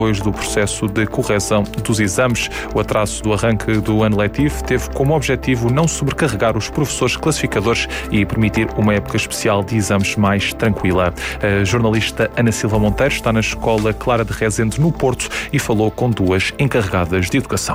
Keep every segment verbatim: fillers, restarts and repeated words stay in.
Depois do processo de correção dos exames, o atraso do arranque do ano letivo teve como objetivo não sobrecarregar os professores classificadores e permitir uma época especial de exames mais tranquila. A jornalista Ana Silva Monteiro está na Escola Clara de Rezende, no Porto, e falou com duas encarregadas de educação.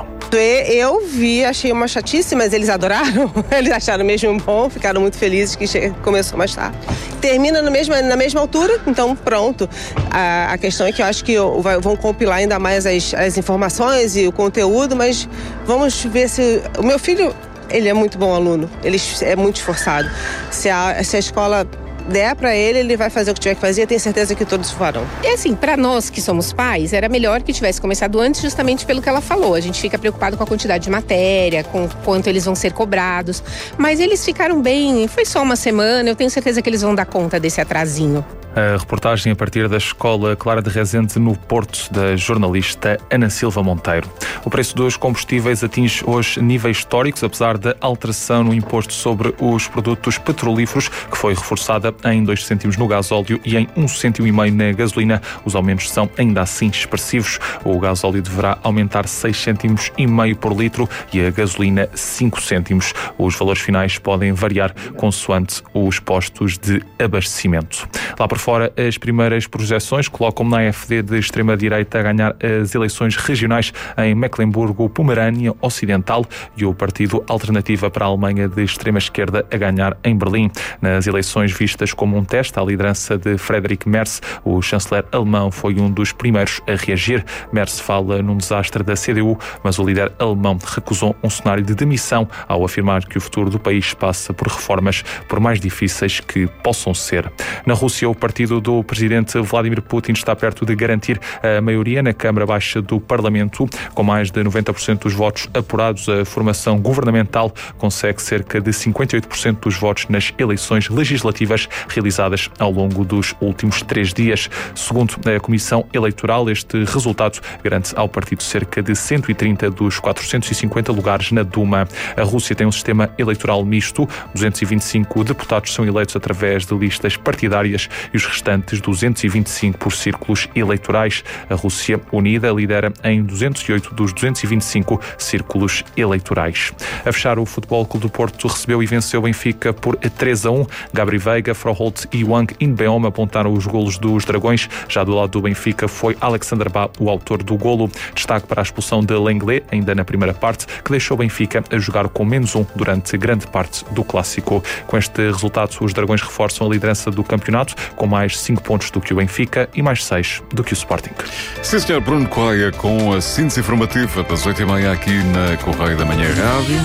Eu vi, achei uma chatice, mas eles adoraram. Eles acharam mesmo bom, ficaram muito felizes que começou mais tarde. Termina na mesma, na mesma altura, então pronto. A, a questão é que eu acho que eu, vão compilar ainda mais as, as informações e o conteúdo, mas vamos ver se... O meu filho, ele é muito bom aluno, ele é muito esforçado. Se a, se a escola der para ele, ele vai fazer o que tiver que fazer, eu tenho certeza que todos farão. E assim, para nós que somos pais, era melhor que tivesse começado antes, justamente pelo que ela falou. A gente fica preocupado com a quantidade de matéria, com quanto eles vão ser cobrados. Mas eles ficaram bem, foi só uma semana, eu tenho certeza que eles vão dar conta desse atrasinho. A reportagem a partir da Escola Clara de Rezende, no Porto, da jornalista Ana Silva Monteiro. O preço dos combustíveis atinge hoje níveis históricos, apesar da alteração no imposto sobre os produtos petrolíferos, que foi reforçada em dois cêntimos no gasóleo e em um cêntimo e meio na gasolina. Os aumentos são ainda assim expressivos. O gasóleo deverá aumentar seis cêntimos e meio por litro e a gasolina cinco cêntimos. Os valores finais podem variar consoante os postos de abastecimento. Lá por fora, as primeiras projeções colocam na A F D de extrema-direita a ganhar as eleições regionais em Mecklemburgo-Pomerânia Ocidental e o Partido Alternativa para a Alemanha de extrema-esquerda a ganhar em Berlim. Nas eleições vistas como um teste à liderança de Friedrich Merz, o chanceler alemão foi um dos primeiros a reagir. Merz fala num desastre da C D U, mas o líder alemão recusou um cenário de demissão ao afirmar que o futuro do país passa por reformas, por mais difíceis que possam ser. Na Rússia, o partido do presidente Vladimir Putin está perto de garantir a maioria na Câmara Baixa do Parlamento. Com mais de noventa por cento dos votos apurados, a formação governamental consegue cerca de cinquenta e oito por cento dos votos nas eleições legislativas realizadas ao longo dos últimos três dias. Segundo a Comissão Eleitoral, este resultado garante ao partido cerca de cento e trinta dos quatrocentos e cinquenta lugares na Duma. A Rússia tem um sistema eleitoral misto. duzentos e vinte e cinco deputados são eleitos através de listas partidárias e os restantes duzentos e vinte e cinco por círculos eleitorais. A Rússia Unida lidera em duzentos e oito dos duzentos e vinte e cinco círculos eleitorais. A fechar, o Futebol Clube do Porto recebeu e venceu o Benfica por três a um. Gabri Veiga, Froholt e Wang In-beom apontaram os golos dos Dragões. Já do lado do Benfica foi Alexander Ba o autor do golo. Destaque para a expulsão de Lenglet, ainda na primeira parte, que deixou o Benfica a jogar com menos um durante grande parte do clássico. Com este resultado, os Dragões reforçam a liderança do campeonato, com mais cinco pontos do que o Benfica e mais seis do que o Sporting. Sim, senhor. Bruno Coelho com a síntese informativa das oito e meia aqui na Correio da Manhã Rádio.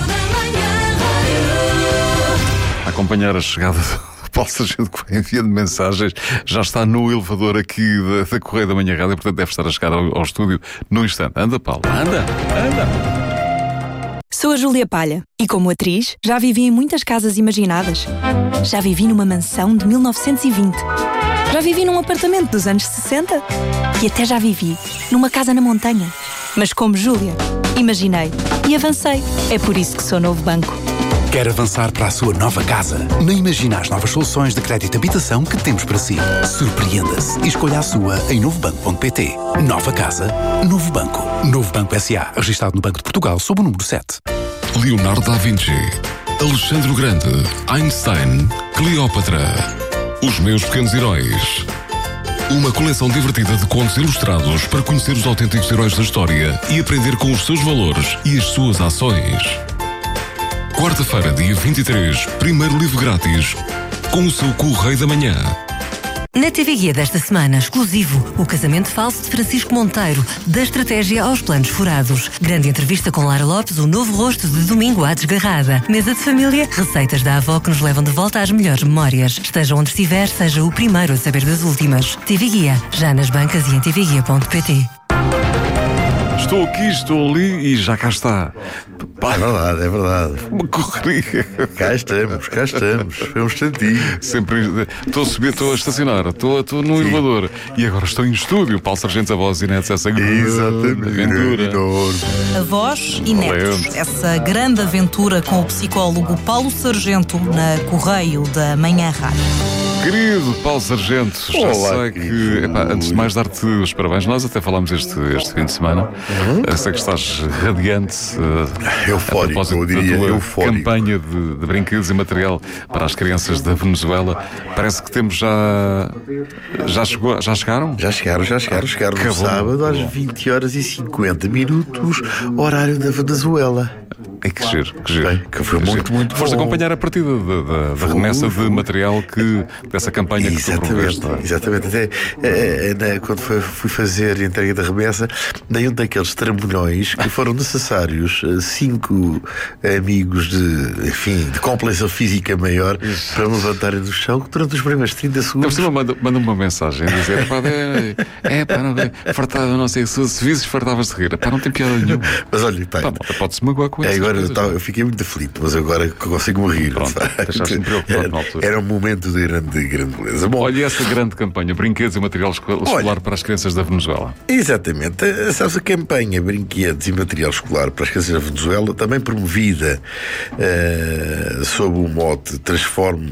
A acompanhar a chegada do Paulo Sargento Coelho enviando mensagens. Já está no elevador aqui da, da Correio da Manhã Rádio, portanto deve estar a chegar ao, ao estúdio no instante. Anda, Paulo. Anda, anda. Sou a Júlia Palha e, como atriz, já vivi em muitas casas imaginadas. Já vivi numa mansão de mil novecentos e vinte. Já vivi num apartamento dos anos sessenta. E até já vivi numa casa na montanha. Mas como Júlia, imaginei e avancei. É por isso que sou Novo Banco. Quer avançar para a sua nova casa? Não imagina as novas soluções de crédito de habitação que temos para si. Surpreenda-se e escolha a sua em novo banco ponto pt. Nova casa, Novo Banco. Novo Banco S A, registado no Banco de Portugal sob o número sete. Leonardo da Vinci, Alexandre o Grande, Einstein, Cleópatra, Os Meus Pequenos Heróis. Uma coleção divertida de contos ilustrados para conhecer os autênticos heróis da história e aprender com os seus valores e as suas ações. Quarta-feira, dia vinte e três, primeiro livro grátis com o seu Correio da Manhã. Na T V Guia desta semana, exclusivo, o casamento falso de Francisco Monteiro, da estratégia aos planos furados. Grande entrevista com Lara Lopes, o novo rosto de domingo à desgarrada. Mesa de família, receitas da avó que nos levam de volta às melhores memórias. Esteja onde estiver, seja o primeiro a saber das últimas. T V Guia, já nas bancas e em tv guia ponto pt. Estou aqui, estou ali e já cá está. É verdade, é verdade. Uma correria. Cá estamos, cá estamos. Foi um instantinho. Sempre. Estou a subir, estou a estacionar, estou, estou no elevador. E agora estou em estúdio. Paulo Sargento, a voz e netos, essa grande aventura. A voz e netos. Essa grande aventura com o psicólogo Paulo Sargento na Correio da Manhã Rádio. Querido Paulo Sargento, já Olá, sei que, epá, antes de mais dar-te os parabéns, nós até falámos este, este fim de semana, uhum. sei que estás radiante, uh, eufórico, a eu diria, da tua eufórico. campanha de, de brinquedos e material para as crianças da Venezuela. Parece que temos já, já, chegou, já chegaram? Já chegaram, já chegaram, chegaram no Acabou. sábado às vinte horas e cinquenta minutos, horário da Venezuela. É que giro, que giro. Bem, que foi Que muito, giro. muito Foste bom. acompanhar a partida da, da, da remessa de material que, dessa campanha que tu Exatamente, promoveste. não é? exatamente. Até, eh, eh, na- quando foi- fui fazer a entrega da remessa, dei um daqueles trambolhões que foram necessários eh, cinco amigos de, enfim, de complexão física maior para me levantarem do chão durante os primeiros trinta Então, segundos. você manda, manda uma mensagem a dizer: pá, é, é pá, não, fartava, não sei, se, se visses, fartavas de rir. Pá, não tem piada nenhuma. Mas olha, tá, Pá, malta, pode-se magoar com é, isso. agora eu, tava- eu fiquei muito aflito, mas agora consigo-me rir. Pronto, de facto. deixaste-me preocupado na altura. Era, era um momento de grande, de grande beleza. Bom, Olha essa grande campanha, brinquedos e material esco- escolar Olha. para as crianças da Venezuela. exatamente. Eh, Sabes, a campanha Brinquedos e Material Escolar para as crianças da Venezuela, também promovida eh, sob o mote Transforme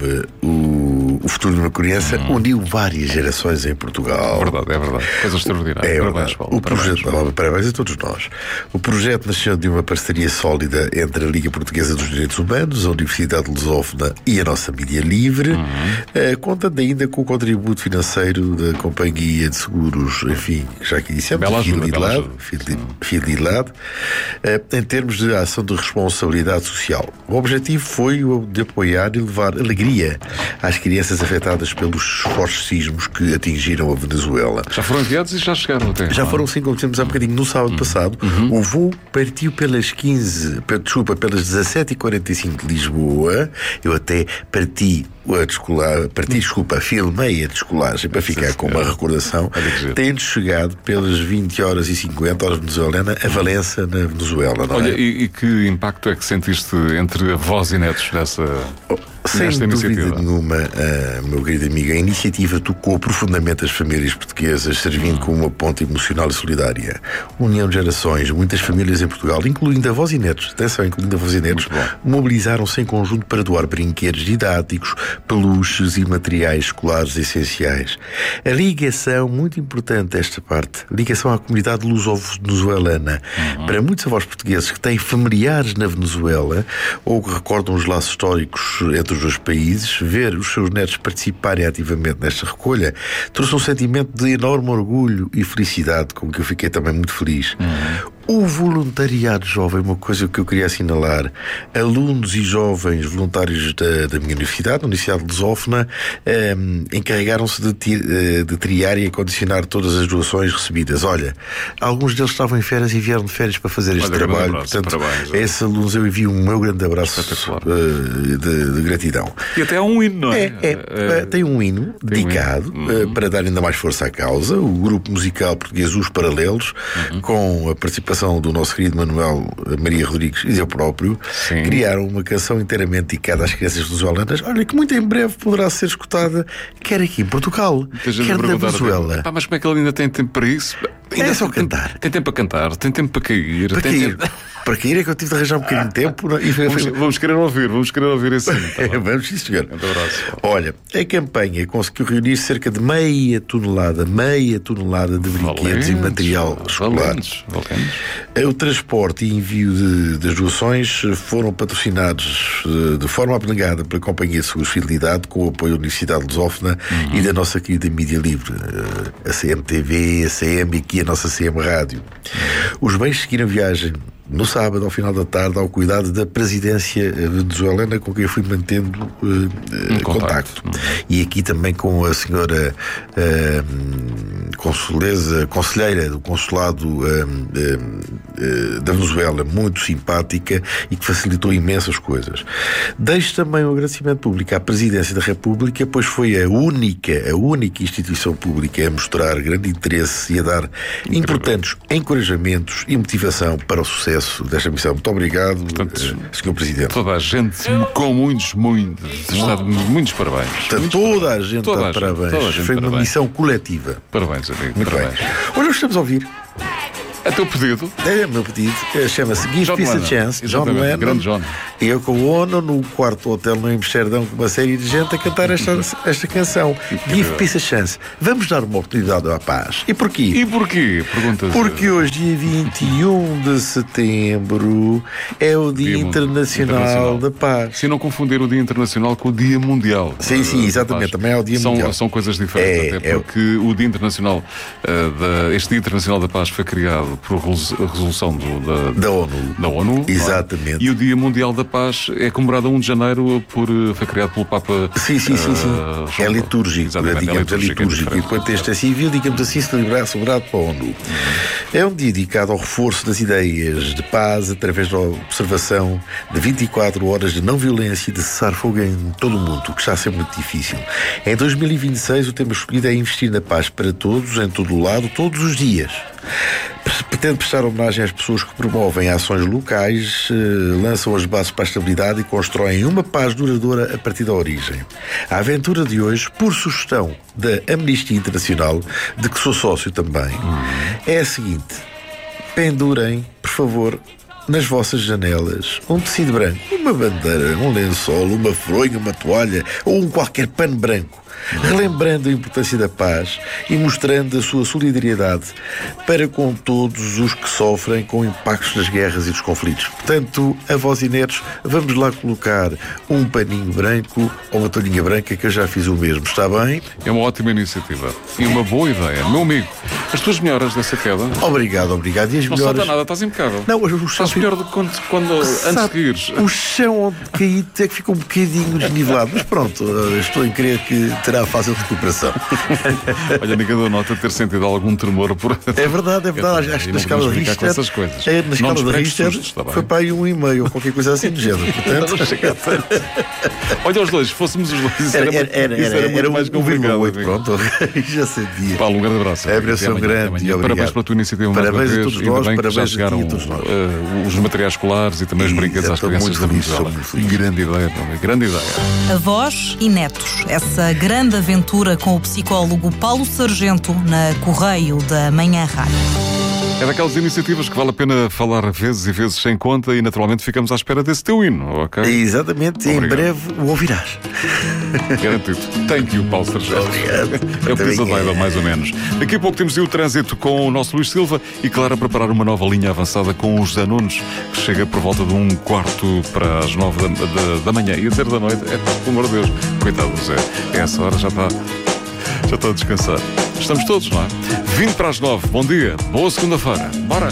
o, o futuro de uma criança, Hum. uniu várias gerações em Portugal. É verdade, é verdade. Coisa extraordinária. É Parabéns, verdade. Paulo. O Parabéns. projeto, parabéns a todos nós. O projeto nasceu de uma parceria sólida entre a Liga Portuguesa dos Direitos Humanos, a Universidade Lusófona e a nossa mídia livre, Uhum. eh, contando ainda com o contributo financeiro da Companhia de Seguros, enfim, já aqui dissemos, Bela ajuda, bela Fidelidade, ajuda. Fidel- Fidelidade, eh, em termos de ação de responsabilidade social. O objetivo foi o de apoiar e levar alegria às crianças afetadas pelos fortes sismos que atingiram a Venezuela. Já foram enviados e já chegaram até. Já não é? foram sim, como dissemos há bocadinho, no sábado passado. O voo partiu pelas quinze, pe- desculpa, pelas dezassete e quarenta e cinco de Lisboa. Eu até parti a descolar, parti, desculpa, filmei a descolagem para ficar com uma recordação. Olha que giro. Tendo chegado pelas vinte horas e cinquenta horas venezuelana a Valença, na Venezuela, não Olha, é? e, e que impacto é que sentiste entre avós e netos dessa, Sem nesta dúvida iniciativa? nenhuma, ah, meu querido amigo, a iniciativa tocou profundamente as famílias portuguesas, servindo como uma ponte emocional e solidária. União de gerações, muitas famílias em Portugal, incluindo avós e netos, atenção, incluindo avós e netos, mobilizaram-se em conjunto para doar brinquedos didáticos, peluches e materiais escolares essenciais. A ligação, muito importante esta parte, a ligação à comunidade luso-venezuelana. Para muitos avós portugueses que têm familiares na Venezuela ou que recordam os laços históricos entre os dois países, ver os seus netos participarem ativamente nesta recolha trouxe um sentimento de enorme orgulho e felicidade, com que eu fiquei também muito feliz. O voluntariado jovem, uma coisa que eu queria assinalar, alunos e jovens voluntários da, da minha universidade, a Universidade de Lusófona, eh, encarregaram-se de, ti- eh, de triar e acondicionar todas as doações recebidas. Olha, alguns deles estavam em férias e vieram de férias para fazer este Olha, grande trabalho. abraço, Portanto, parabéns. a esses alunos eu envio um meu grande abraço Espetacular. eh, de, de gratidão. E até há um hino, não é? É, é, eh, tem um hino tem um dedicado hino. eh, para dar ainda mais força à causa. O grupo musical português Os Paralelos, com a participação do nosso querido Manuel Maria Rodrigues e eu próprio, Sim. criaram uma canção inteiramente dedicada às crianças venezuelanas. Olha, que muito em breve poderá ser escutada, quer aqui em Portugal, Muita gente quer a na perguntar, Venezuela. "Pá, mas como é que ele ainda tem tempo para isso?" Ainda só tem, cantar. Tem tempo para cantar, tem tempo para cair. Para tem cair, tempo- para cair é que eu tive de arranjar um bocadinho de tempo. não- E foi- Vamos, foi- vamos querer ouvir, vamos querer ouvir esse hino. tá bem? Vamos, sim, senhor. Um abraço. Olha, a campanha conseguiu reunir cerca de meia tonelada, meia tonelada de brinquedos e Valentes, material escolar. valentes, valentes. O transporte e envio de, das doações foram patrocinados eh, de forma abnegada pela Companhia de Seguros Fidelidade, com o apoio da Universidade de Lusófona e da nossa querida mídia livre, eh, a C M T V, a C M e aqui a nossa C M Rádio. Os bens seguiram viagem no sábado, ao final da tarde, ao cuidado da presidência venezuelana, com quem eu fui mantendo uh, Um uh, contacto. E aqui também com a senhora uh, consuleza, conselheira do consulado uh, uh, uh, da Venezuela, muito simpática e que facilitou imensas coisas. Deixo também um agradecimento público à Presidência da República, pois foi a única, a única instituição pública a mostrar grande interesse e a dar importantes encorajamentos e motivação para o sucesso desta missão. Muito obrigado, Portanto, uh, senhor Presidente. Toda a gente com muitos, muitos, está de muitos parabéns. Portanto, Muitos toda a gente Toda dá a gente, parabéns. toda a gente Foi uma parabéns. missão coletiva. Parabéns, amigo. Muito parabéns. bem. Olha, estamos a ouvir É teu pedido? É o meu pedido. Chama-se Give John Peace Lennon. a Chance. John Exatamente, Lennon. grande John. E eu com o Ono no quarto hotel no Amsterdão com uma série de gente a cantar esta, esta canção. Give Peace a Chance. Vamos dar uma oportunidade à paz. E porquê? E porquê? Perguntas. Porque hoje, dia vinte e um de setembro, é o Dia, dia Internacional, Internacional da Paz. Se não confundir o Dia Internacional com o Dia Mundial. Sim, sim, exatamente. Também é o Dia são, Mundial. São coisas diferentes, é, até porque é... o Dia Internacional, uh, da, este Dia Internacional da Paz foi criado por resolução do, da, da ONU. Da ONU. Exatamente. Claro. E o Dia Mundial da Paz é comemorado a um de janeiro, por, foi criado pelo Papa. Sim, sim, sim. sim. Uh, é litúrgico. Exatamente, digamos, é litúrgico. É litúrgico. E depois este é civil, digamos assim, celebrado, celebrado pela ONU. Uhum. É um dia dedicado ao reforço das ideias de paz através da observação de vinte e quatro horas de não violência e de cessar fogo em todo o mundo, o que está a ser muito difícil. Em dois mil e vinte e seis, o tema escolhido é investir na paz para todos, em todo o lado, todos os dias. Pretende prestar homenagem às pessoas que promovem ações locais, eh, lançam as bases para a estabilidade e constroem uma paz duradoura a partir da origem. A aventura de hoje, por sugestão da Amnistia Internacional, de que sou sócio também, é a seguinte: pendurem, por favor, nas vossas janelas um tecido branco, uma bandeira, um lençol, uma fronha, uma toalha ou um qualquer pano branco, relembrando a importância da paz e mostrando a sua solidariedade para com todos os que sofrem com impactos das guerras e dos conflitos. Portanto, avós e netos, vamos lá colocar um paninho branco ou uma toalhinha branca, que eu já fiz o mesmo, está bem? É uma ótima iniciativa e uma boa ideia. Meu amigo, as tuas melhoras dessa queda? Obrigado, obrigado. E as não melhoras... salta nada, estás impecável. Não, o chão... Estás melhor do que quando, quando antes de ires. O chão onde caí até que ficou um bocadinho desnivelado, mas pronto, estou em crer que terá fácil recuperação. Olha, ninguém deu nota de ter sentido algum tremor por... É verdade, é verdade. Acho que na escala de Richter... É, na escala de Richter foi para aí um e meio ou qualquer coisa assim do género. Portanto... Não chega a tanto. Olha, os dois, se fôssemos os dois, era, era, era, isso era, era, muito era mais um complicado. oito, pronto, já sabia. Paulo, um grande abraço. É abração grande e obrigado. Parabéns pela tua iniciativa. Parabéns a todos nós, bem parabéns já chegaram a todos nós. Uh, os materiais escolares e também os brinquedos às crianças da Venezuela. Grande ideia, também. Grande ideia. Avós e netos. Essa grande aventura com o psicólogo Paulo Sargento na Correio da Manhã Rádio. É daquelas iniciativas que vale a pena falar vezes e vezes sem conta e naturalmente ficamos à espera desse teu hino, ok? Exatamente, obrigado. Em breve o ouvirás. Garantido. Thank you, Paulo Sargento. Obrigado. É o que diz a Leila, mais ou menos. Daqui a pouco temos o trânsito com o nosso Luís Silva e, claro, a preparar uma nova linha avançada com o José Nunes, que chega por volta de um quarto para as nove da, da, da manhã. E a dizer da noite, é pá, pelo amor de Deus, coitado do José, a essa hora já está... Já estou a descansar. Estamos todos, não é? vinte para as nove. Bom dia. Boa segunda-feira. Bora!